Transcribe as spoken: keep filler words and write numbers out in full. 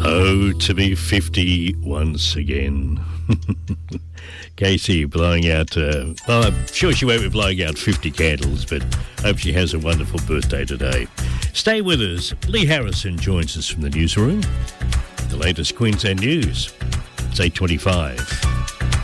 Oh, to be fifty once again. Casey blowing out, uh, well, I'm sure she won't be blowing out fifty candles, but hope she has a wonderful birthday today. Stay with us. Lee Harrison joins us from the newsroom. The latest Queensland news. It's eight twenty-five.